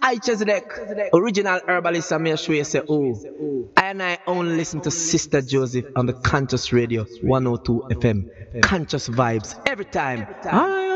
I Chesedek, original herbalist, and me sure you say, oh, I only listen to Sister Joseph on the Conscious Radio 102 FM. Conscious vibes every time.